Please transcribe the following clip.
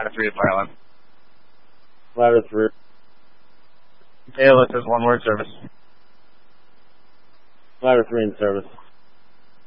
Ladder 3 at Fireline. Ladder 3. ALS is one word service. Ladder 3 in service.